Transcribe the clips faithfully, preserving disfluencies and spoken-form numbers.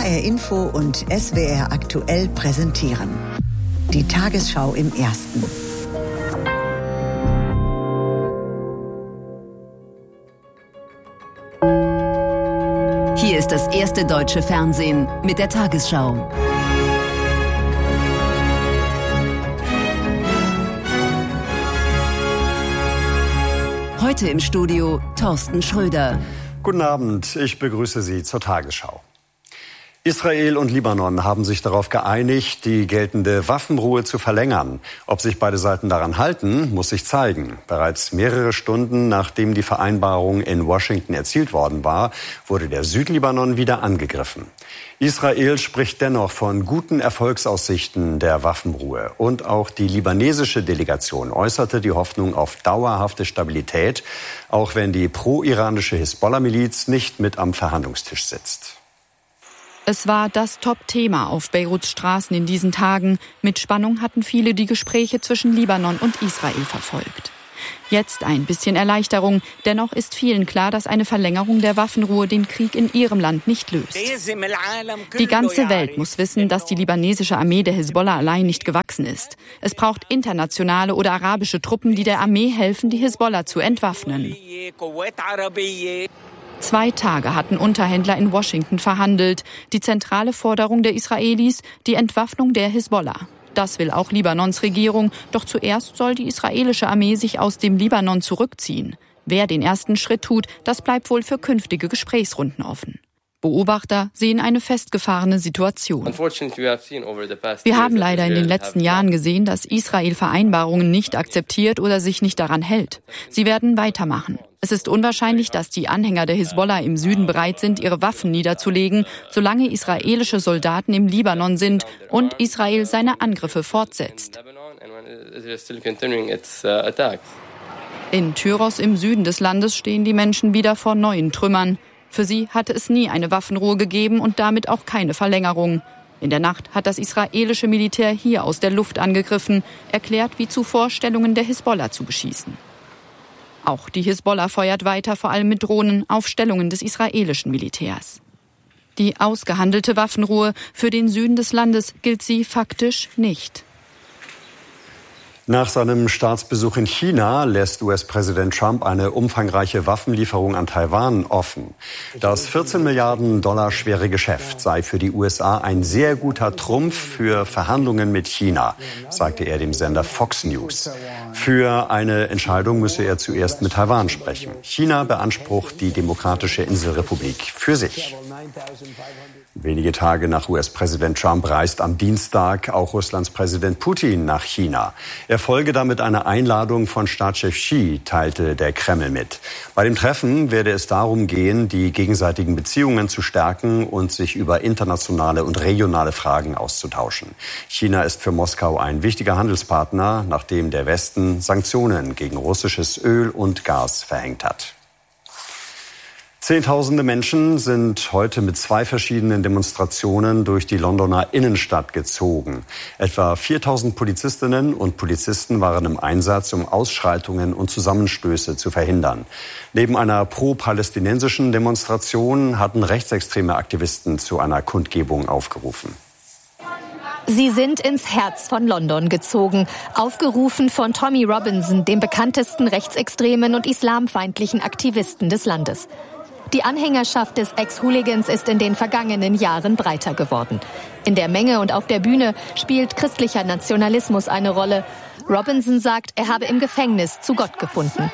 R Info und S W R Aktuell präsentieren. Die Tagesschau im Ersten. Hier ist das erste deutsche Fernsehen mit der Tagesschau. Heute im Studio Thorsten Schröder. Guten Abend, ich begrüße Sie zur Tagesschau. Israel und Libanon haben sich darauf geeinigt, die geltende Waffenruhe zu verlängern. Ob sich beide Seiten daran halten, muss sich zeigen. Bereits mehrere Stunden nachdem die Vereinbarung in Washington erzielt worden war, wurde der Südlibanon wieder angegriffen. Israel spricht dennoch von guten Erfolgsaussichten der Waffenruhe. Und auch die libanesische Delegation äußerte die Hoffnung auf dauerhafte Stabilität, auch wenn die pro-iranische Hisbollah-Miliz nicht mit am Verhandlungstisch sitzt. Es war das Top-Thema auf Beiruts Straßen in diesen Tagen. Mit Spannung hatten viele die Gespräche zwischen Libanon und Israel verfolgt. Jetzt ein bisschen Erleichterung. Dennoch ist vielen klar, dass eine Verlängerung der Waffenruhe den Krieg in ihrem Land nicht löst. Die ganze Welt muss wissen, dass die libanesische Armee der Hisbollah allein nicht gewachsen ist. Es braucht internationale oder arabische Truppen, die der Armee helfen, die Hisbollah zu entwaffnen. Zwei Tage hatten Unterhändler in Washington verhandelt. Die zentrale Forderung der Israelis, die Entwaffnung der Hisbollah. Das will auch Libanons Regierung. Doch zuerst soll die israelische Armee sich aus dem Libanon zurückziehen. Wer den ersten Schritt tut, das bleibt wohl für künftige Gesprächsrunden offen. Beobachter sehen eine festgefahrene Situation. Wir haben leider in den letzten Jahren gesehen, dass Israel Vereinbarungen nicht akzeptiert oder sich nicht daran hält. Sie werden weitermachen. Es ist unwahrscheinlich, dass die Anhänger der Hisbollah im Süden bereit sind, ihre Waffen niederzulegen, solange israelische Soldaten im Libanon sind und Israel seine Angriffe fortsetzt. In Tyros im Süden des Landes stehen die Menschen wieder vor neuen Trümmern. Für sie hatte es nie eine Waffenruhe gegeben und damit auch keine Verlängerung. In der Nacht hat das israelische Militär hier aus der Luft angegriffen, erklärt, wie zuvor Stellungen der Hisbollah zu beschießen. Auch die Hisbollah feuert weiter, vor allem mit Drohnen, auf Stellungen des israelischen Militärs. Die ausgehandelte Waffenruhe für den Süden des Landes gilt sie faktisch nicht. Nach seinem Staatsbesuch in China lässt U S-Präsident Trump eine umfangreiche Waffenlieferung an Taiwan offen. Das vierzehn Milliarden Dollar schwere Geschäft sei für die U S A ein sehr guter Trumpf für Verhandlungen mit China, sagte er dem Sender Fox News. Für eine Entscheidung müsse er zuerst mit Taiwan sprechen. China beansprucht die Demokratische Inselrepublik für sich. Wenige Tage nach U S-Präsident Trump reist am Dienstag auch Russlands Präsident Putin nach China. Er folge damit einer Einladung von Staatschef Xi, teilte der Kreml mit. Bei dem Treffen werde es darum gehen, die gegenseitigen Beziehungen zu stärken und sich über internationale und regionale Fragen auszutauschen. China ist für Moskau ein wichtiger Handelspartner, nachdem der Westen Sanktionen gegen russisches Öl und Gas verhängt hat. Zehntausende Menschen sind heute mit zwei verschiedenen Demonstrationen durch die Londoner Innenstadt gezogen. Etwa viertausend Polizistinnen und Polizisten waren im Einsatz, um Ausschreitungen und Zusammenstöße zu verhindern. Neben einer pro-palästinensischen Demonstration hatten rechtsextreme Aktivisten zu einer Kundgebung aufgerufen. Sie sind ins Herz von London gezogen, aufgerufen von Tommy Robinson, dem bekanntesten rechtsextremen und islamfeindlichen Aktivisten des Landes. Die Anhängerschaft des Ex-Hooligans ist in den vergangenen Jahren breiter geworden. In der Menge und auf der Bühne spielt christlicher Nationalismus eine Rolle. Robinson sagt, er habe im Gefängnis zu Gott gefunden.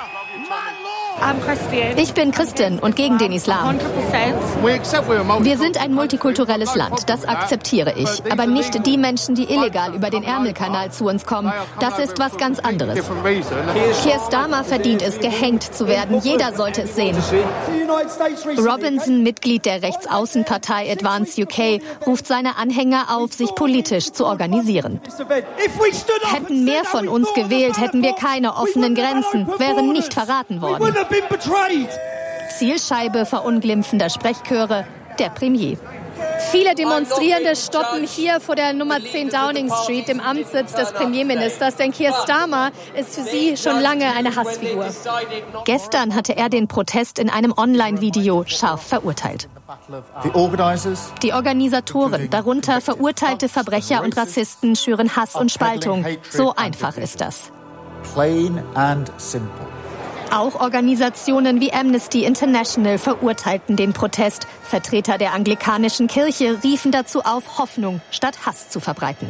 Ich bin Christin und gegen den Islam. Wir sind ein multikulturelles Land, das akzeptiere ich. Aber nicht die Menschen, die illegal über den Ärmelkanal zu uns kommen. Das ist was ganz anderes. Keir Starmer verdient es, gehängt zu werden. Jeder sollte es sehen. Robinson, Mitglied der Rechtsaußenpartei Advance U K, ruft seine Anhänger auf, sich politisch zu organisieren. Hätten mehr von uns gewählt, hätten wir keine offenen Grenzen, wären nicht verraten worden. Zielscheibe verunglimpfender Sprechchöre, der Premier. Viele Demonstrierende stoppen hier vor der Nummer zehn Downing Street, dem Amtssitz des Premierministers. Denn Keir Starmer ist für sie schon lange eine Hassfigur. Gestern hatte er den Protest in einem Online-Video scharf verurteilt. Die Organisatoren, darunter verurteilte Verbrecher und Rassisten, schüren Hass und Spaltung. So einfach ist das. Plain and simple. Auch Organisationen wie Amnesty International verurteilten den Protest. Vertreter der anglikanischen Kirche riefen dazu auf, Hoffnung statt Hass zu verbreiten.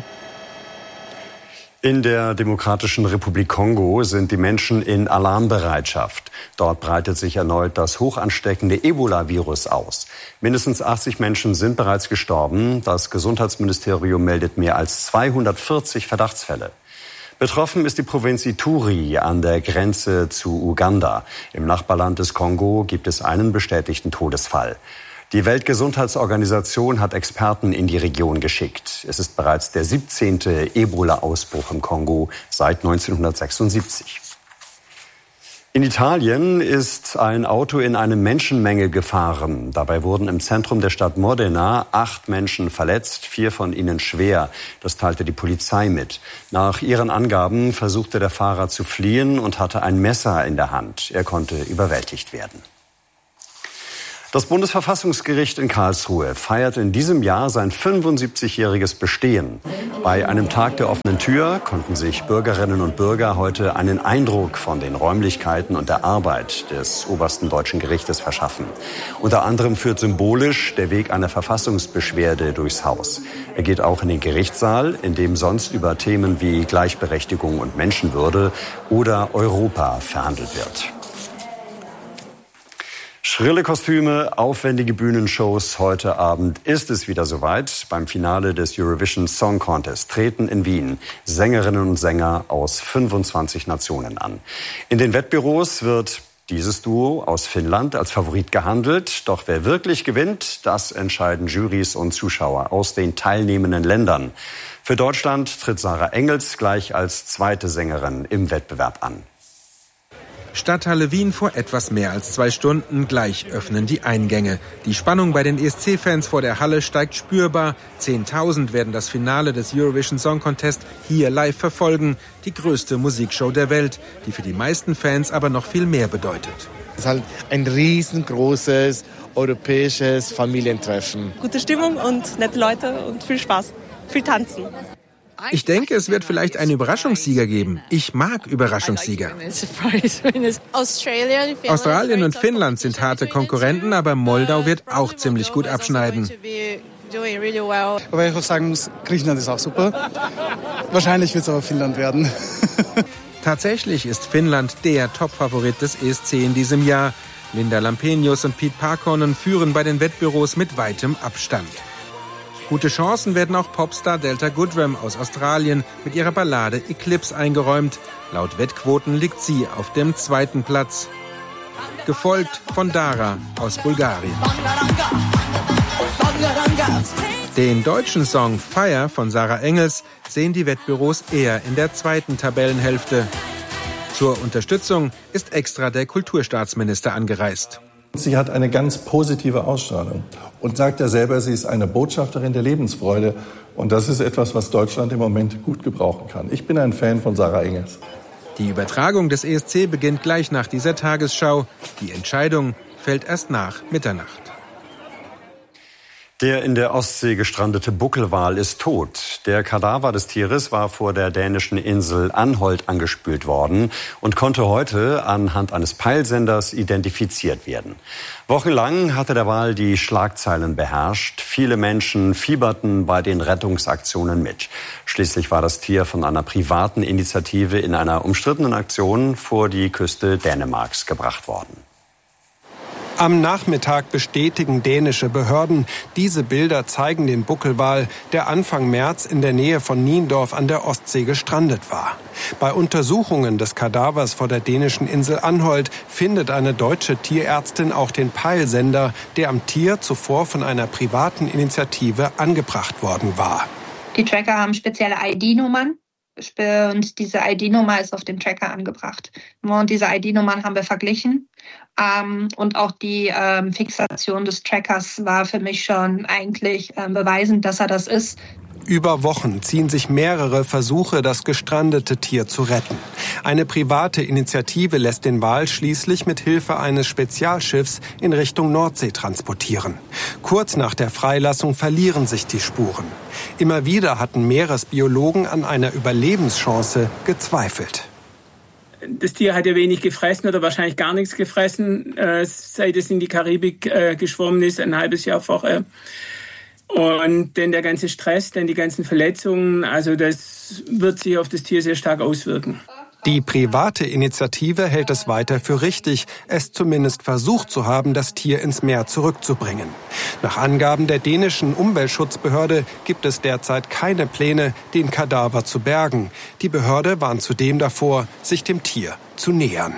In der Demokratischen Republik Kongo sind die Menschen in Alarmbereitschaft. Dort breitet sich erneut das hochansteckende Ebola-Virus aus. Mindestens achtzig Menschen sind bereits gestorben. Das Gesundheitsministerium meldet mehr als zweihundertvierzig Verdachtsfälle. Betroffen ist die Provinz Ituri an der Grenze zu Uganda. Im Nachbarland des Kongo gibt es einen bestätigten Todesfall. Die Weltgesundheitsorganisation hat Experten in die Region geschickt. Es ist bereits der siebzehnte Ebola-Ausbruch im Kongo seit neunzehnhundertsechsundsiebzig. In Italien ist ein Auto in eine Menschenmenge gefahren. Dabei wurden im Zentrum der Stadt Modena acht Menschen verletzt, vier von ihnen schwer. Das teilte die Polizei mit. Nach ihren Angaben versuchte der Fahrer zu fliehen und hatte ein Messer in der Hand. Er konnte überwältigt werden. Das Bundesverfassungsgericht in Karlsruhe feiert in diesem Jahr sein fünfundsiebzigjähriges Bestehen. Bei einem Tag der offenen Tür konnten sich Bürgerinnen und Bürger heute einen Eindruck von den Räumlichkeiten und der Arbeit des obersten deutschen Gerichtes verschaffen. Unter anderem führt symbolisch der Weg einer Verfassungsbeschwerde durchs Haus. Er geht auch in den Gerichtssaal, in dem sonst über Themen wie Gleichberechtigung und Menschenwürde oder Europa verhandelt wird. Schrille Kostüme, aufwendige Bühnenshows. Heute Abend ist es wieder soweit. Beim Finale des Eurovision Song Contest treten in Wien Sängerinnen und Sänger aus fünfundzwanzig Nationen an. In den Wettbüros wird dieses Duo aus Finnland als Favorit gehandelt. Doch wer wirklich gewinnt, das entscheiden Jurys und Zuschauer aus den teilnehmenden Ländern. Für Deutschland tritt Sarah Engels gleich als zweite Sängerin im Wettbewerb an. Stadthalle Wien vor etwas mehr als zwei Stunden. Gleich öffnen die Eingänge. Die Spannung bei den E S C-Fans vor der Halle steigt spürbar. Zehntausend werden das Finale des Eurovision Song Contest hier live verfolgen. Die größte Musikshow der Welt, die für die meisten Fans aber noch viel mehr bedeutet. Es ist halt ein riesengroßes europäisches Familientreffen. Gute Stimmung und nette Leute und viel Spaß, viel Tanzen. Ich denke, es wird vielleicht einen Überraschungssieger geben. Ich mag Überraschungssieger. Australien und Finnland sind harte Konkurrenten, aber Moldau wird auch ziemlich gut abschneiden. Wobei ich auch sagen muss, Griechenland ist auch super. Wahrscheinlich wird es aber Finnland werden. Tatsächlich ist Finnland der Top-Favorit des E S C in diesem Jahr. Linda Lampenius und Pete Parkonen führen bei den Wettbüros mit weitem Abstand. Gute Chancen werden auch Popstar Delta Goodrem aus Australien mit ihrer Ballade Eclipse eingeräumt. Laut Wettquoten liegt sie auf dem zweiten Platz. Gefolgt von Dara aus Bulgarien. Den deutschen Song Fire von Sarah Engels sehen die Wettbüros eher in der zweiten Tabellenhälfte. Zur Unterstützung ist extra der Kulturstaatsminister angereist. Sie hat eine ganz positive Ausstrahlung und sagt ja selber, sie ist eine Botschafterin der Lebensfreude. Und das ist etwas, was Deutschland im Moment gut gebrauchen kann. Ich bin ein Fan von Sarah Engels. Die Übertragung des E S C beginnt gleich nach dieser Tagesschau. Die Entscheidung fällt erst nach Mitternacht. Der in der Ostsee gestrandete Buckelwal ist tot. Der Kadaver des Tieres war vor der dänischen Insel Anholt angespült worden und konnte heute anhand eines Peilsenders identifiziert werden. Wochenlang hatte der Wal die Schlagzeilen beherrscht. Viele Menschen fieberten bei den Rettungsaktionen mit. Schließlich war das Tier von einer privaten Initiative in einer umstrittenen Aktion vor die Küste Dänemarks gebracht worden. Am Nachmittag bestätigen dänische Behörden, diese Bilder zeigen den Buckelwal, der Anfang März in der Nähe von Niendorf an der Ostsee gestrandet war. Bei Untersuchungen des Kadavers vor der dänischen Insel Anholt findet eine deutsche Tierärztin auch den Peilsender, der am Tier zuvor von einer privaten Initiative angebracht worden war. Die Tracker haben spezielle I D-Nummern. Und diese I D-Nummer ist auf dem Tracker angebracht. Und diese I D-Nummern haben wir verglichen. Und auch die Fixation des Trackers war für mich schon eigentlich beweisend, dass er das ist. Über Wochen ziehen sich mehrere Versuche, das gestrandete Tier zu retten. Eine private Initiative lässt den Wal schließlich mit Hilfe eines Spezialschiffs in Richtung Nordsee transportieren. Kurz nach der Freilassung verlieren sich die Spuren. Immer wieder hatten Meeresbiologen an einer Überlebenschance gezweifelt. Das Tier hat ja wenig gefressen oder wahrscheinlich gar nichts gefressen, äh, seit es in die Karibik äh, geschwommen ist, ein halbes Jahr vorher. Und denn der ganze Stress, denn die ganzen Verletzungen, also das wird sich auf das Tier sehr stark auswirken. Die private Initiative hält es weiter für richtig, es zumindest versucht zu haben, das Tier ins Meer zurückzubringen. Nach Angaben der dänischen Umweltschutzbehörde gibt es derzeit keine Pläne, den Kadaver zu bergen. Die Behörde warnt zudem davor, sich dem Tier zu nähern.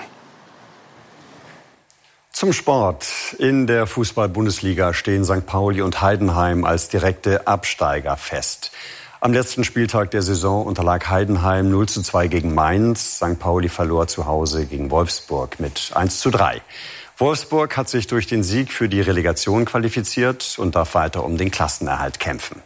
Zum Sport. In der Fußball-Bundesliga stehen Sankt Pauli und Heidenheim als direkte Absteiger fest. Am letzten Spieltag der Saison unterlag Heidenheim null zu zwei gegen Mainz. Sankt Pauli verlor zu Hause gegen Wolfsburg mit eins zu drei. Wolfsburg hat sich durch den Sieg für die Relegation qualifiziert und darf weiter um den Klassenerhalt kämpfen.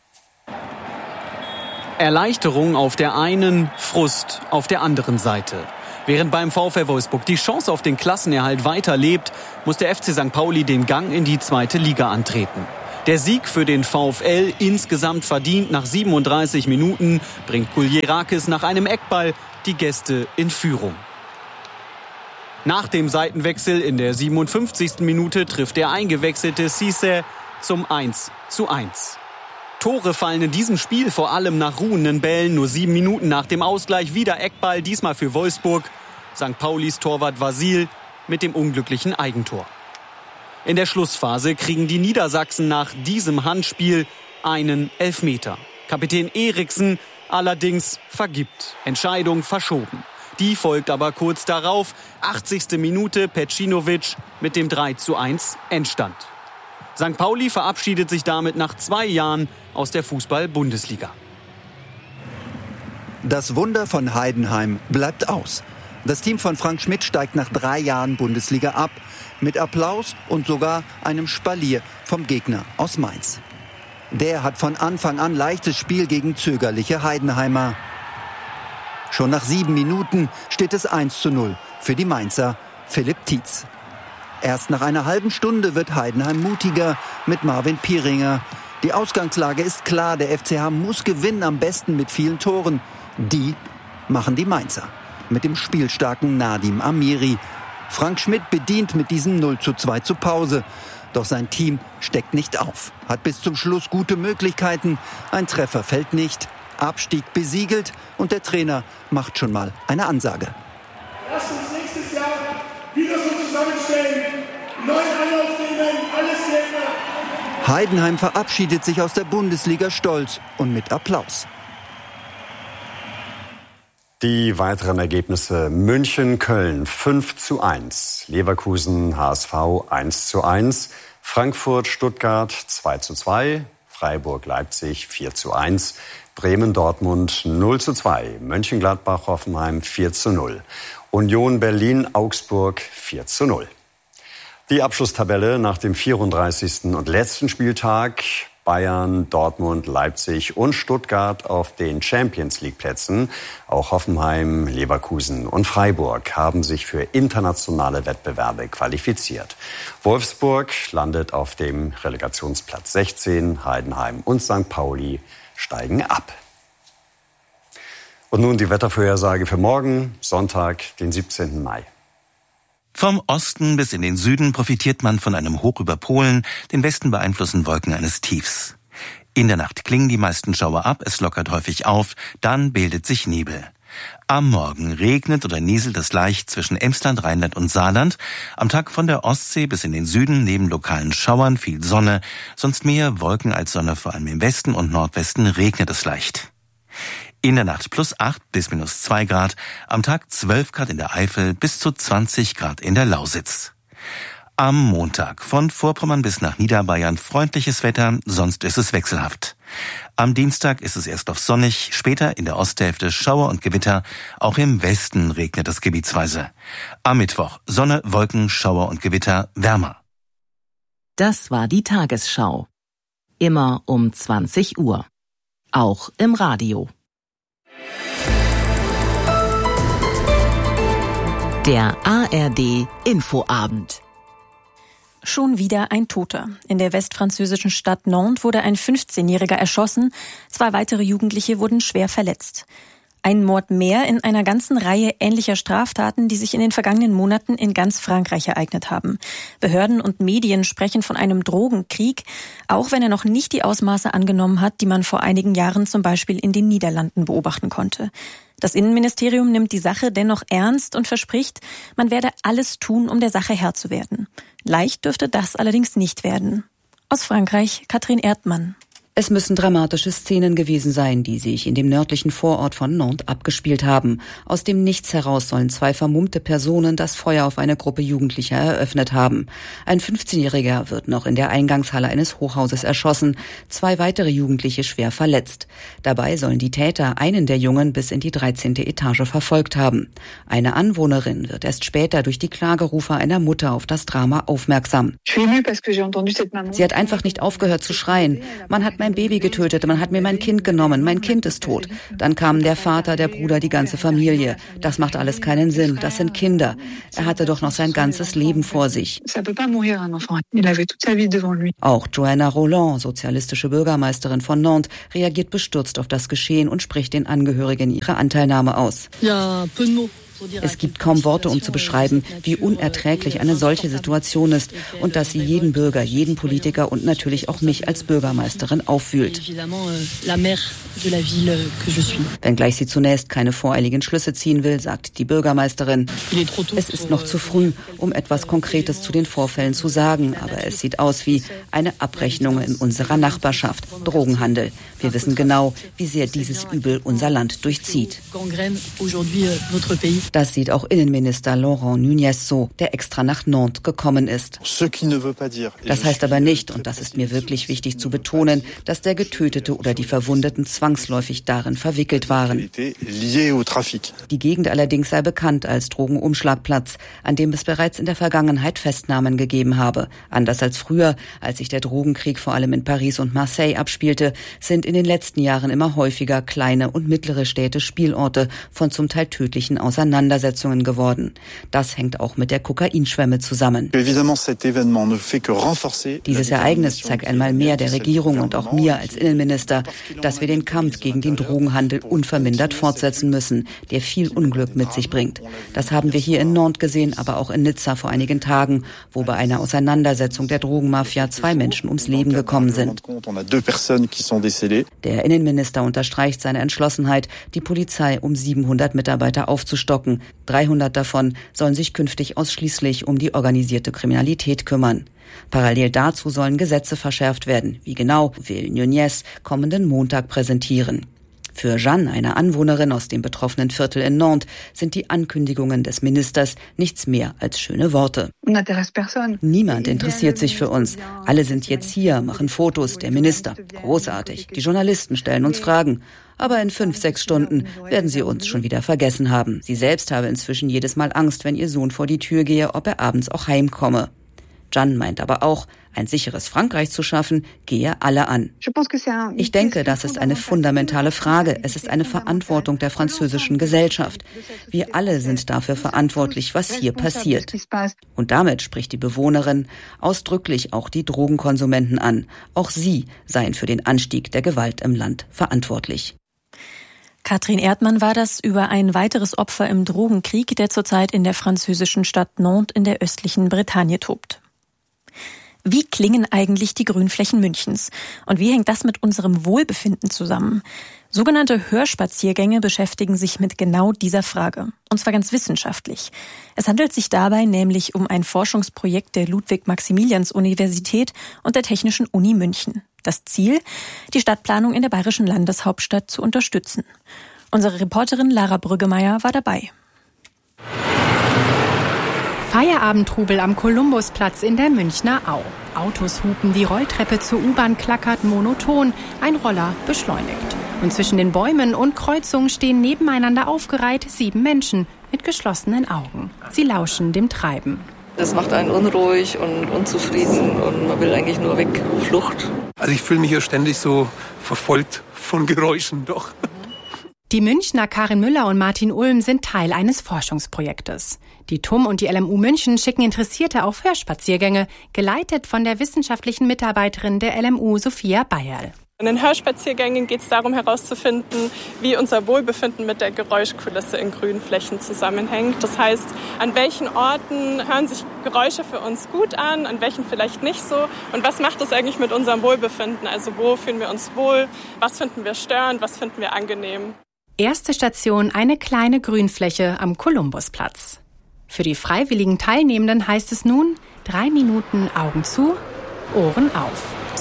Erleichterung auf der einen, Frust auf der anderen Seite. Während beim VfL Wolfsburg die Chance auf den Klassenerhalt weiterlebt, muss der F C Sankt Pauli den Gang in die zweite Liga antreten. Der Sieg für den VfL, insgesamt verdient nach siebenunddreißig Minuten, bringt Kuljerakis nach einem Eckball die Gäste in Führung. Nach dem Seitenwechsel in der siebenundfünfzigsten Minute trifft der eingewechselte Cisse zum eins zu eins. Tore fallen in diesem Spiel vor allem nach ruhenden Bällen. Nur sieben Minuten nach dem Ausgleich wieder Eckball, diesmal für Wolfsburg. Sankt Paulis Torwart Vasil mit dem unglücklichen Eigentor. In der Schlussphase kriegen die Niedersachsen nach diesem Handspiel einen Elfmeter. Kapitän Eriksen allerdings vergibt. Entscheidung verschoben. Die folgt aber kurz darauf. achtzigste Minute Pecinovic mit dem drei zu eins Endstand. Sankt Pauli verabschiedet sich damit nach zwei Jahren aus der Fußball-Bundesliga. Das Wunder von Heidenheim bleibt aus. Das Team von Frank Schmidt steigt nach drei Jahren Bundesliga ab. Mit Applaus und sogar einem Spalier vom Gegner aus Mainz. Der hat von Anfang an leichtes Spiel gegen zögerliche Heidenheimer. Schon nach sieben Minuten steht es eins zu null für die Mainzer Philipp Tietz. Erst nach einer halben Stunde wird Heidenheim mutiger mit Marvin Pieringer. Die Ausgangslage ist klar, der F C H muss gewinnen, am besten mit vielen Toren. Die machen die Mainzer mit dem spielstarken Nadim Amiri. Frank Schmidt bedient mit diesem null zu zwei zur Pause. Doch sein Team steckt nicht auf, hat bis zum Schluss gute Möglichkeiten. Ein Treffer fällt nicht, Abstieg besiegelt und der Trainer macht schon mal eine Ansage. Lass uns nächstes Jahr wieder so zusammenstellen, neuen Anlauf nehmen, alles länger. Heidenheim verabschiedet sich aus der Bundesliga stolz und mit Applaus. Die weiteren Ergebnisse: München-Köln fünf zu eins, Leverkusen-H S V eins zu eins, Frankfurt-Stuttgart zwei zu zwei, Freiburg-Leipzig vier zu eins, Bremen-Dortmund null zu zwei, Mönchengladbach-Hoffenheim vier zu null, Union Berlin-Augsburg vier zu null. Die Abschlusstabelle nach dem vierunddreißigsten und letzten Spieltag: Bayern, Dortmund, Leipzig und Stuttgart auf den Champions-League-Plätzen. Auch Hoffenheim, Leverkusen und Freiburg haben sich für internationale Wettbewerbe qualifiziert. Wolfsburg landet auf dem Relegationsplatz sechzehn, Heidenheim und Sankt Pauli steigen ab. Und nun die Wettervorhersage für morgen, Sonntag, den siebzehnten Mai. Vom Osten bis in den Süden profitiert man von einem Hoch über Polen, den Westen beeinflussen Wolken eines Tiefs. In der Nacht klingen die meisten Schauer ab, es lockert häufig auf, dann bildet sich Nebel. Am Morgen regnet oder nieselt es leicht zwischen Emsland, Rheinland und Saarland. Am Tag von der Ostsee bis in den Süden neben lokalen Schauern viel Sonne, sonst mehr Wolken als Sonne, vor allem im Westen und Nordwesten regnet es leicht. In der Nacht plus acht bis minus zwei Grad, am Tag zwölf Grad in der Eifel bis zu zwanzig Grad in der Lausitz. Am Montag von Vorpommern bis nach Niederbayern freundliches Wetter, sonst ist es wechselhaft. Am Dienstag ist es erst auf sonnig, später in der Osthälfte Schauer und Gewitter. Auch im Westen regnet es gebietsweise. Am Mittwoch Sonne, Wolken, Schauer und Gewitter, wärmer. Das war die Tagesschau. Immer um zwanzig Uhr. Auch im Radio. Der A R D Infoabend. Schon wieder ein Toter. In der westfranzösischen Stadt Nantes wurde ein fünfzehnjähriger erschossen. Zwei weitere Jugendliche wurden schwer verletzt. Ein Mord mehr in einer ganzen Reihe ähnlicher Straftaten, die sich in den vergangenen Monaten in ganz Frankreich ereignet haben. Behörden und Medien sprechen von einem Drogenkrieg, auch wenn er noch nicht die Ausmaße angenommen hat, die man vor einigen Jahren zum Beispiel in den Niederlanden beobachten konnte. Das Innenministerium nimmt die Sache dennoch ernst und verspricht, man werde alles tun, um der Sache Herr zu werden. Leicht dürfte das allerdings nicht werden. Aus Frankreich, Katrin Erdmann. Es müssen dramatische Szenen gewesen sein, die sich in dem nördlichen Vorort von Nantes abgespielt haben. Aus dem Nichts heraus sollen zwei vermummte Personen das Feuer auf eine Gruppe Jugendlicher eröffnet haben. Ein fünfzehnjähriger wird noch in der Eingangshalle eines Hochhauses erschossen, zwei weitere Jugendliche schwer verletzt. Dabei sollen die Täter einen der Jungen bis in die dreizehnte Etage verfolgt haben. Eine Anwohnerin wird erst später durch die Klagerufe einer Mutter auf das Drama aufmerksam. Sie hat einfach nicht aufgehört zu schreien. Man hat mein Baby getötet, man hat mir mein Kind genommen, mein Kind ist tot. Dann kamen der Vater, der Bruder, die ganze Familie. Das macht alles keinen Sinn, das sind Kinder. Er hatte doch noch sein ganzes Leben vor sich. Auch Joanna Roland, sozialistische Bürgermeisterin von Nantes, reagiert bestürzt auf das Geschehen und spricht den Angehörigen ihre Anteilnahme aus. Es gibt kaum Worte, um zu beschreiben, wie unerträglich eine solche Situation ist und dass sie jeden Bürger, jeden Politiker und natürlich auch mich als Bürgermeisterin aufwühlt. Wenngleich sie zunächst keine voreiligen Schlüsse ziehen will, sagt die Bürgermeisterin. Es ist noch zu früh, um etwas Konkretes zu den Vorfällen zu sagen, aber es sieht aus wie eine Abrechnung in unserer Nachbarschaft, Drogenhandel. Wir wissen genau, wie sehr dieses Übel unser Land durchzieht. Das sieht auch Innenminister Laurent Nunez so, der extra nach Nantes gekommen ist. Das heißt aber nicht, und das ist mir wirklich wichtig zu betonen, dass der Getötete oder die Verwundeten zwangsläufig darin verwickelt waren. Die Gegend allerdings sei bekannt als Drogenumschlagplatz, an dem es bereits in der Vergangenheit Festnahmen gegeben habe. Anders als früher, als sich der Drogenkrieg vor allem in Paris und Marseille abspielte, sind in den letzten Jahren immer häufiger kleine und mittlere Städte Spielorte von zum Teil tödlichen Auseinandersetzungen geworden. Das hängt auch mit der Kokainschwemme zusammen. Dieses Ereignis zeigt einmal mehr der Regierung und auch mir als Innenminister, dass wir den Kampf gegen den Drogenhandel unvermindert fortsetzen müssen, der viel Unglück mit sich bringt. Das haben wir hier in Nantes gesehen, aber auch in Nizza vor einigen Tagen, wo bei einer Auseinandersetzung der Drogenmafia zwei Menschen ums Leben gekommen sind. Der Innenminister unterstreicht seine Entschlossenheit, die Polizei um siebenhundert Mitarbeiter aufzustocken. dreihundert davon sollen sich künftig ausschließlich um die organisierte Kriminalität kümmern. Parallel dazu sollen Gesetze verschärft werden. Wie genau, will Nunez kommenden Montag präsentieren. Für Jeanne, eine Anwohnerin aus dem betroffenen Viertel in Nantes, sind die Ankündigungen des Ministers nichts mehr als schöne Worte. Niemand interessiert sich für uns. Alle sind jetzt hier, machen Fotos, der Minister. Großartig. Die Journalisten stellen uns Fragen. Aber in fünf, sechs Stunden werden sie uns schon wieder vergessen haben. Sie selbst habe inzwischen jedes Mal Angst, wenn ihr Sohn vor die Tür gehe, ob er abends auch heimkomme. Jeanne meint aber auch, ein sicheres Frankreich zu schaffen, gehe alle an. Ich denke, das ist eine fundamentale Frage. Es ist eine Verantwortung der französischen Gesellschaft. Wir alle sind dafür verantwortlich, was hier passiert. Und damit spricht die Bewohnerin ausdrücklich auch die Drogenkonsumenten an. Auch sie seien für den Anstieg der Gewalt im Land verantwortlich. Katrin Erdmann war das über ein weiteres Opfer im Drogenkrieg, der zurzeit in der französischen Stadt Nantes in der östlichen Bretagne tobt. Wie klingen eigentlich die Grünflächen Münchens? Und wie hängt das mit unserem Wohlbefinden zusammen? Sogenannte Hörspaziergänge beschäftigen sich mit genau dieser Frage. Und zwar ganz wissenschaftlich. Es handelt sich dabei nämlich um ein Forschungsprojekt der Ludwig-Maximilians-Universität und der Technischen Uni München. Das Ziel, die Stadtplanung in der bayerischen Landeshauptstadt zu unterstützen. Unsere Reporterin Lara Brüggemeier war dabei. Feierabendtrubel am Kolumbusplatz in der Münchner Au. Autos hupen, die Rolltreppe zur U-Bahn klackert monoton, ein Roller beschleunigt. Und zwischen den Bäumen und Kreuzungen stehen nebeneinander aufgereiht sieben Menschen mit geschlossenen Augen. Sie lauschen dem Treiben. Das macht einen unruhig und unzufrieden und man will eigentlich nur weg, Flucht. Also ich fühle mich hier ständig so verfolgt von Geräuschen, doch. Die Münchner Karin Müller und Martin Ulm sind Teil eines Forschungsprojektes. Die T U M und die L M U München schicken Interessierte auf Hörspaziergänge, geleitet von der wissenschaftlichen Mitarbeiterin der L M U Sophia Bayerl. In den Hörspaziergängen geht es darum herauszufinden, wie unser Wohlbefinden mit der Geräuschkulisse in Grünflächen zusammenhängt. Das heißt, an welchen Orten hören sich Geräusche für uns gut an, an welchen vielleicht nicht so. Und was macht das eigentlich mit unserem Wohlbefinden? Also wo fühlen wir uns wohl, was finden wir störend, was finden wir angenehm? Erste Station eine kleine Grünfläche am Kolumbusplatz. Für die freiwilligen Teilnehmenden heißt es nun, drei Minuten Augen zu, Ohren auf.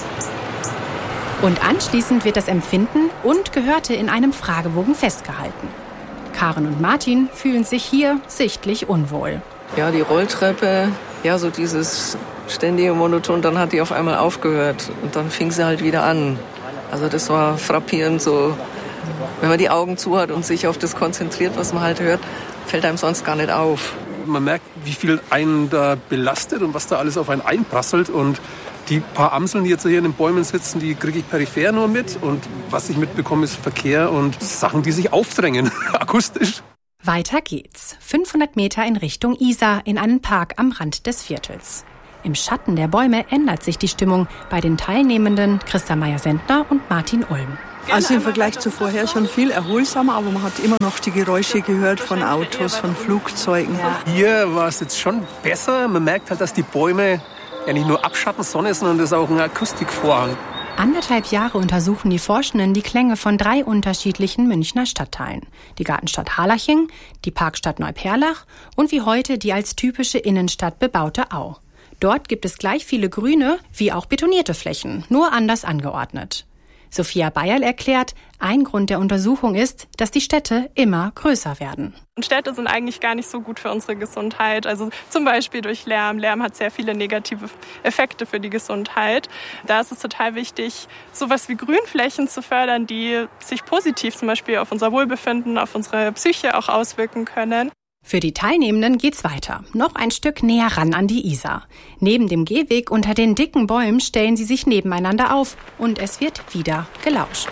Und anschließend wird das Empfinden und Gehörte in einem Fragebogen festgehalten. Karin und Martin fühlen sich hier sichtlich unwohl. Ja, die Rolltreppe, ja, so dieses ständige Monoton, dann hat die auf einmal aufgehört und dann fing sie halt wieder an. Also das war frappierend so. Wenn man die Augen zu hat und sich auf das konzentriert, was man halt hört, fällt einem sonst gar nicht auf. Man merkt, wie viel einen da belastet und was da alles auf einen einprasselt. Und die paar Amseln, die jetzt hier in den Bäumen sitzen, die kriege ich peripher nur mit. Und was ich mitbekomme, ist Verkehr und Sachen, die sich aufdrängen, akustisch. Weiter geht's. fünfhundert Meter in Richtung Isar, in einen Park am Rand des Viertels. Im Schatten der Bäume ändert sich die Stimmung bei den Teilnehmenden Christa Meyer-Sendner und Martin Ulm. Also im Vergleich zu vorher schon viel erholsamer, aber man hat immer noch die Geräusche gehört von Autos, von Flugzeugen. Hier war es jetzt schon besser. Man merkt halt, dass die Bäume ja nicht nur abschatten Sonne, sondern das ist auch ein Akustikvorhang. Anderthalb Jahre untersuchen die Forschenden die Klänge von drei unterschiedlichen Münchner Stadtteilen. Die Gartenstadt Harlaching, die Parkstadt Neuperlach und wie heute die als typische Innenstadt bebaute Au. Dort gibt es gleich viele grüne wie auch betonierte Flächen, nur anders angeordnet. Sophia Bayerl erklärt, ein Grund der Untersuchung ist, dass die Städte immer größer werden. Und Städte sind eigentlich gar nicht so gut für unsere Gesundheit. Also zum Beispiel durch Lärm. Lärm hat sehr viele negative Effekte für die Gesundheit. Da ist es total wichtig, sowas wie Grünflächen zu fördern, die sich positiv zum Beispiel auf unser Wohlbefinden, auf unsere Psyche auch auswirken können. Für die Teilnehmenden geht's weiter. Noch ein Stück näher ran an die Isar. Neben dem Gehweg unter den dicken Bäumen stellen sie sich nebeneinander auf und es wird wieder gelauscht.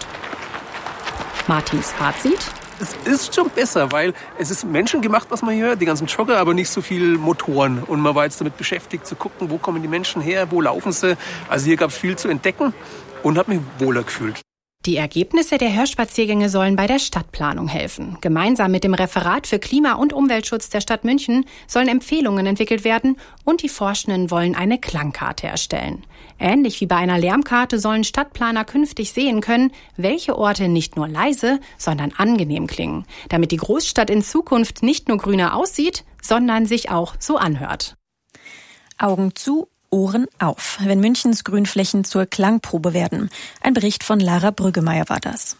Martins Fazit? Es ist schon besser, weil es ist menschengemacht, was man hier hört. Die ganzen Jogger, aber nicht so viel Motoren. Und man war jetzt damit beschäftigt zu gucken, wo kommen die Menschen her, wo laufen sie. Also hier gab es viel zu entdecken und habe mich wohler gefühlt. Die Ergebnisse der Hörspaziergänge sollen bei der Stadtplanung helfen. Gemeinsam mit dem Referat für Klima- und Umweltschutz der Stadt München sollen Empfehlungen entwickelt werden und die Forschenden wollen eine Klangkarte erstellen. Ähnlich wie bei einer Lärmkarte sollen Stadtplaner künftig sehen können, welche Orte nicht nur leise, sondern angenehm klingen, damit die Großstadt in Zukunft nicht nur grüner aussieht, sondern sich auch so anhört. Augen zu, Ohren auf, wenn Münchens Grünflächen zur Klangprobe werden. Ein Bericht von Lara Brüggemeier war das.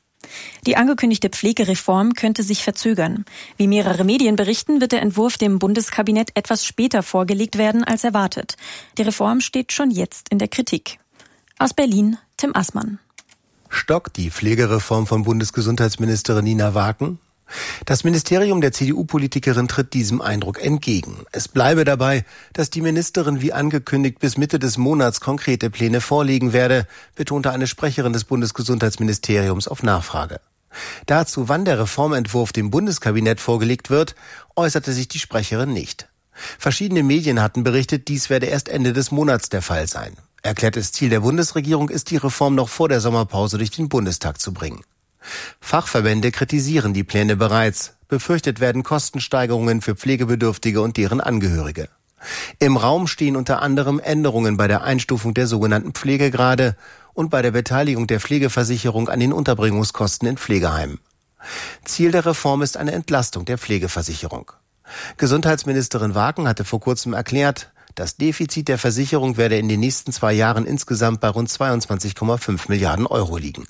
Die angekündigte Pflegereform könnte sich verzögern. Wie mehrere Medien berichten, wird der Entwurf dem Bundeskabinett etwas später vorgelegt werden als erwartet. Die Reform steht schon jetzt in der Kritik. Aus Berlin, Tim Assmann. Stockt die Pflegereform von Bundesgesundheitsministerin Nina Waken? Das Ministerium der C D U-Politikerin tritt diesem Eindruck entgegen. Es bleibe dabei, dass die Ministerin wie angekündigt bis Mitte des Monats konkrete Pläne vorlegen werde, betonte eine Sprecherin des Bundesgesundheitsministeriums auf Nachfrage. Dazu, wann der Reformentwurf dem Bundeskabinett vorgelegt wird, äußerte sich die Sprecherin nicht. Verschiedene Medien hatten berichtet, dies werde erst Ende des Monats der Fall sein. Erklärtes Ziel der Bundesregierung ist, die Reform noch vor der Sommerpause durch den Bundestag zu bringen. Fachverbände kritisieren die Pläne bereits. Befürchtet werden Kostensteigerungen für Pflegebedürftige und deren Angehörige. Im Raum stehen unter anderem Änderungen bei der Einstufung der sogenannten Pflegegrade und bei der Beteiligung der Pflegeversicherung an den Unterbringungskosten in Pflegeheimen. Ziel der Reform ist eine Entlastung der Pflegeversicherung. Gesundheitsministerin Waken hatte vor kurzem erklärt, das Defizit der Versicherung werde in den nächsten zwei Jahren insgesamt bei rund zweiundzwanzig Komma fünf Milliarden Euro liegen.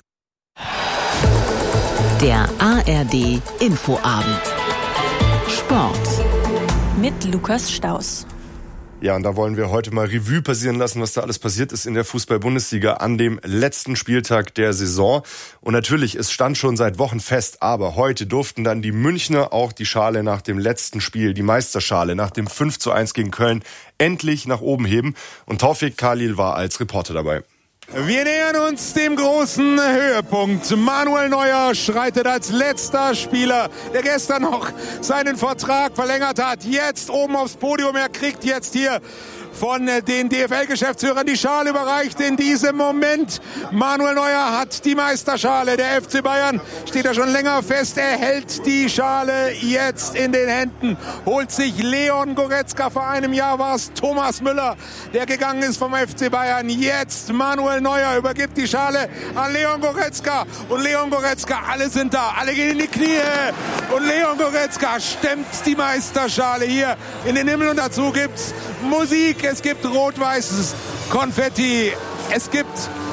Der A R D Infoabend. Sport. mit Lukas Staus. Ja, und da wollen wir heute mal Revue passieren lassen, was da alles passiert ist in der Fußball-Bundesliga an dem letzten Spieltag der Saison. Und natürlich, es stand schon seit Wochen fest, aber heute durften dann die Münchner auch die Schale nach dem letzten Spiel, die Meisterschale, nach dem fünf zu eins gegen Köln, endlich nach oben heben. Und Taufik Khalil war als Reporter dabei. Wir nähern uns dem großen Höhepunkt. Manuel Neuer schreitet als letzter Spieler, der gestern noch seinen Vertrag verlängert hat, jetzt oben aufs Podium. Er kriegt jetzt hier von den D F L-Geschäftsführern die Schale überreicht in diesem Moment. Manuel Neuer hat die Meisterschale. Der F C Bayern steht da schon länger fest. Er hält die Schale jetzt in den Händen. Holt sich Leon Goretzka. Vor einem Jahr war es Thomas Müller, der gegangen ist vom F C Bayern. Jetzt Manuel Neuer übergibt die Schale an Leon Goretzka. Und Leon Goretzka, alle sind da. Alle gehen in die Knie. Und Leon Goretzka stemmt die Meisterschale hier in den Himmel. Und dazu gibt's Musik. Es gibt rot-weißes Konfetti. Es gibt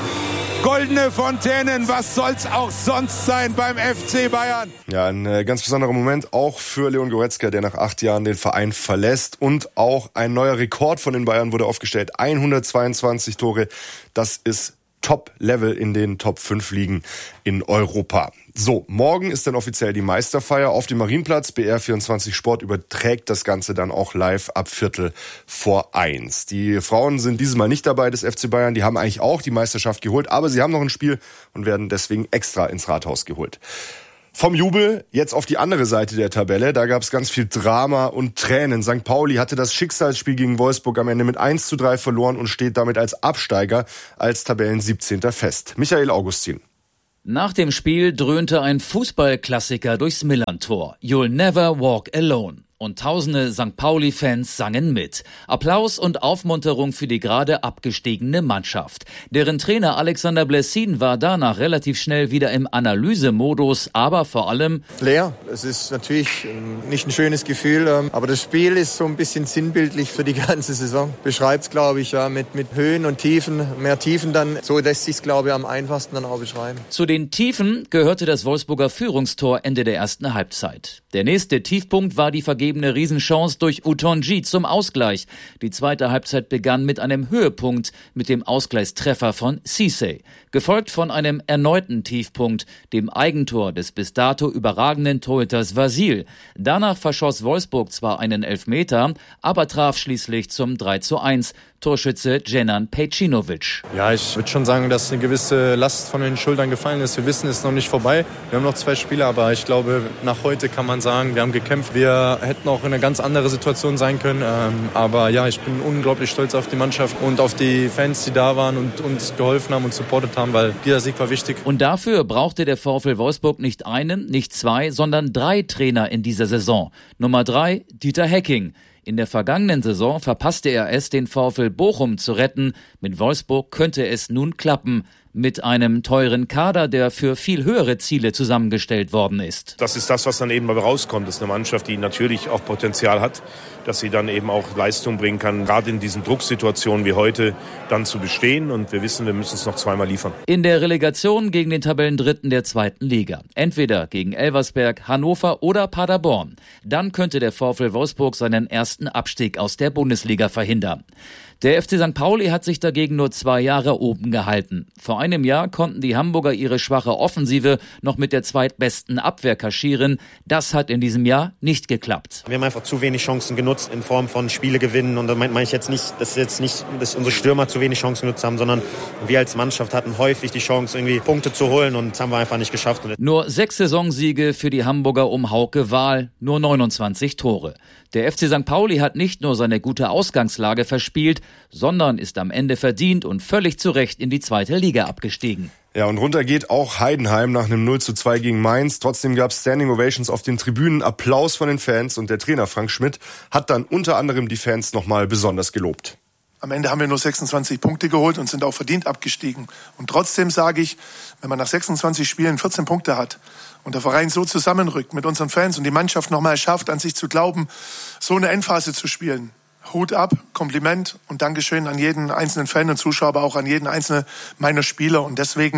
goldene Fontänen. Was soll's auch sonst sein beim F C Bayern? Ja, ein äh, ganz besonderer Moment auch für Leon Goretzka, der nach acht Jahren den Verein verlässt. Und auch ein neuer Rekord von den Bayern wurde aufgestellt. hundertzweiundzwanzig Tore. Das ist Top-Level in den Top fünf Ligen in Europa. So, morgen ist dann offiziell die Meisterfeier auf dem Marienplatz. B R vierundzwanzig Sport überträgt das Ganze dann auch live ab Viertel vor eins. Die Frauen sind dieses Mal nicht dabei des F C Bayern. Die haben eigentlich auch die Meisterschaft geholt, aber sie haben noch ein Spiel und werden deswegen extra ins Rathaus geholt. Vom Jubel jetzt auf die andere Seite der Tabelle. Da gab es ganz viel Drama und Tränen. Sankt Pauli hatte das Schicksalsspiel gegen Wolfsburg am Ende mit eins zu drei verloren und steht damit als Absteiger als Tabellen-siebzehnter fest. Michael Augustin. Nach dem Spiel dröhnte ein Fußballklassiker durchs Millerntor. You'll never walk alone. Und tausende Sankt Pauli-Fans sangen mit. Applaus und Aufmunterung für die gerade abgestiegene Mannschaft. Deren Trainer Alexander Blessin war danach relativ schnell wieder im Analysemodus, aber vor allem leer. Es ist natürlich nicht ein schönes Gefühl, aber das Spiel ist so ein bisschen sinnbildlich für die ganze Saison. Beschreibt es, glaube ich, ja, mit, mit Höhen und Tiefen, mehr Tiefen dann. So lässt sich es, glaube ich, am einfachsten dann auch beschreiben. Zu den Tiefen gehörte das Wolfsburger Führungstor Ende der ersten Halbzeit. Der nächste Tiefpunkt war die vergebene Riesenchance durch Utonji zum Ausgleich. Die zweite Halbzeit begann mit einem Höhepunkt, mit dem Ausgleichstreffer von Cisse. Gefolgt von einem erneuten Tiefpunkt, dem Eigentor des bis dato überragenden Torhüters Vasil. Danach verschoss Wolfsburg zwar einen Elfmeter, aber traf schließlich zum drei zu eins. Torschütze Djenan Pejcinovic. Ja, ich würde schon sagen, dass eine gewisse Last von den Schultern gefallen ist. Wir wissen, es ist noch nicht vorbei. Wir haben noch zwei Spiele, aber ich glaube, nach heute kann man sagen, wir haben gekämpft. Wir hätten auch in einer ganz anderen Situation sein können. Aber ja, ich bin unglaublich stolz auf die Mannschaft und auf die Fans, die da waren und uns geholfen haben und supportet haben, weil dieser Sieg war wichtig. Und dafür brauchte der VfL Wolfsburg nicht einen, nicht zwei, sondern drei Trainer in dieser Saison. Nummer drei, Dieter Hecking. In der vergangenen Saison verpasste er es, den VfL Bochum zu retten. Mit Wolfsburg könnte es nun klappen. Mit einem teuren Kader, der für viel höhere Ziele zusammengestellt worden ist. Das ist das, was dann eben rauskommt. Das ist eine Mannschaft, die natürlich auch Potenzial hat, dass sie dann eben auch Leistung bringen kann, gerade in diesen Drucksituationen wie heute dann zu bestehen. Und wir wissen, wir müssen es noch zweimal liefern. In der Relegation gegen den Tabellendritten der zweiten Liga. Entweder gegen Elversberg, Hannover oder Paderborn. Dann könnte der VfL Wolfsburg seinen ersten Abstieg aus der Bundesliga verhindern. Der F C Sankt Pauli hat sich dagegen nur zwei Jahre oben gehalten. Vor einem Jahr konnten die Hamburger ihre schwache Offensive noch mit der zweitbesten Abwehr kaschieren. Das hat in diesem Jahr nicht geklappt. Wir haben einfach zu wenig Chancen genutzt in Form von Spiele gewinnen. Und da meine ich jetzt nicht, dass jetzt nicht, dass unsere Stürmer zu wenig Chancen genutzt haben, sondern wir als Mannschaft hatten häufig die Chance, irgendwie Punkte zu holen, und das haben wir einfach nicht geschafft. Nur sechs Saisonsiege für die Hamburger um Hauke Wahl, nur neunundzwanzig Tore. Der F C Sankt Pauli hat nicht nur seine gute Ausgangslage verspielt, sondern ist am Ende verdient und völlig zu Recht in die zweite Liga abgestiegen. Ja, und runter geht auch Heidenheim nach einem null zu zwei gegen Mainz. Trotzdem gab es Standing Ovations auf den Tribünen, Applaus von den Fans, und der Trainer Frank Schmidt hat dann unter anderem die Fans nochmal besonders gelobt. Am Ende haben wir nur sechsundzwanzig Punkte geholt und sind auch verdient abgestiegen. Und trotzdem sage ich, wenn man nach sechsundzwanzig Spielen vierzehn Punkte hat und der Verein so zusammenrückt mit unseren Fans und die Mannschaft nochmal schafft, an sich zu glauben, so eine Endphase zu spielen, Hut ab, Kompliment und Dankeschön an jeden einzelnen Fan und Zuschauer, aber auch an jeden einzelnen meiner Spieler. Und deswegen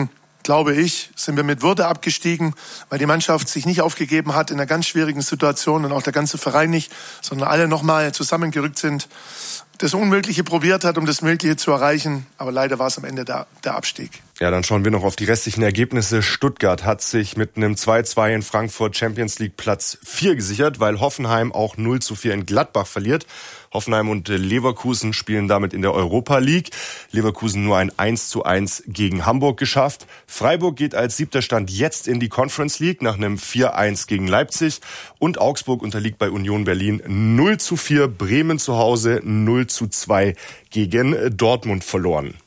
glaube ich, sind wir mit Würde abgestiegen, weil die Mannschaft sich nicht aufgegeben hat in einer ganz schwierigen Situation und auch der ganze Verein nicht, sondern alle nochmal zusammengerückt sind, das Unmögliche probiert hat, um das Mögliche zu erreichen. Aber leider war es am Ende der, der Abstieg. Ja, dann schauen wir noch auf die restlichen Ergebnisse. Stuttgart hat sich mit einem zwei zwei in Frankfurt Champions League Platz vier gesichert, weil Hoffenheim auch null zu vier in Gladbach verliert. Hoffenheim und Leverkusen spielen damit in der Europa League. Leverkusen nur ein eins zu eins gegen Hamburg geschafft. Freiburg geht als siebter Stand jetzt in die Conference League nach einem vier eins gegen Leipzig. Und Augsburg unterliegt bei Union Berlin null zu vier. Bremen zu Hause null zu zwei gegen Dortmund verloren.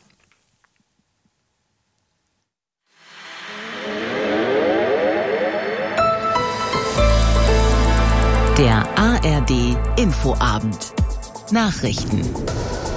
Der A R D Infoabend. Nachrichten.